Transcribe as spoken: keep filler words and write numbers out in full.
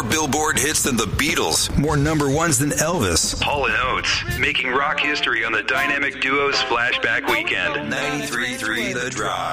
Billboard hits than the Beatles, more number ones than Elvis. Hall and Oates, making rock history on the Dynamic Duos Flashback Weekend. ninety-three point three The Drive.